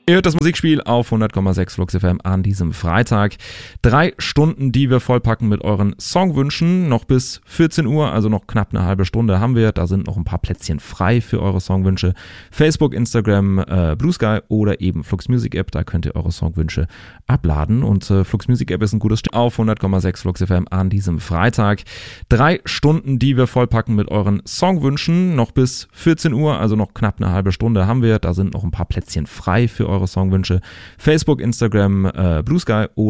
Ihr hört das Musikspiel auf 100,6 Flux FM an diesem Freitag. 3 Stunden, die wir vollpacken mit euren Songwünschen. Noch bis 14 Uhr, also noch knapp eine halbe Stunde haben wir. Da sind noch ein paar Plätzchen frei für eure Songwünsche. Facebook, Instagram, Blue Sky oder eben Flux Music App. Da könnt ihr eure Songwünsche abladen. Und Flux Music App ist ein gutes Stück auf 100,6 Flux FM an diesem Freitag. 3 Stunden, die wir vollpacken mit euren Songwünschen. Noch bis 14 Uhr, also noch knapp eine halbe Stunde haben wir. Da sind noch ein paar Plätzchen frei für eure Songwünsche. Facebook, Instagram, Blue Sky oder